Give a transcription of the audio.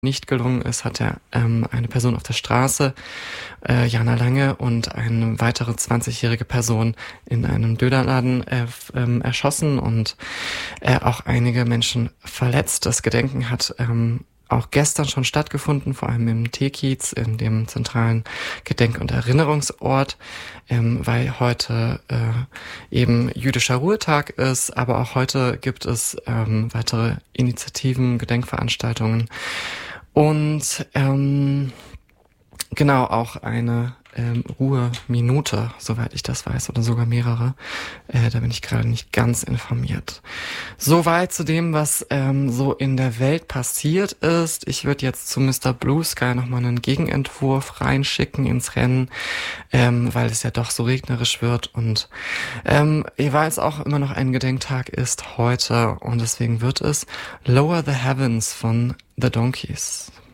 nicht gelungen ist, hat er eine Person auf der Straße, Jana Lange, und eine weitere 20-jährige Person in einem Dönerladen erschossen und auch einige Menschen verletzt. Das Gedenken hat auch gestern schon stattgefunden, vor allem im Teekiez, in dem zentralen Gedenk- und Erinnerungsort, weil heute eben jüdischer Ruhetag ist, aber auch heute gibt es weitere Initiativen, Gedenkveranstaltungen und genau auch eine Ruheminute, soweit ich das weiß, oder sogar mehrere. Da bin ich gerade nicht ganz informiert. Soweit zu dem, was so in der Welt passiert ist. Ich würde jetzt zu Mr. Blue Sky nochmal einen Gegenentwurf reinschicken ins Rennen, weil es ja doch so regnerisch wird und weil es auch immer noch ein Gedenktag ist heute und deswegen wird es Lower the Heavens von The Donkeys.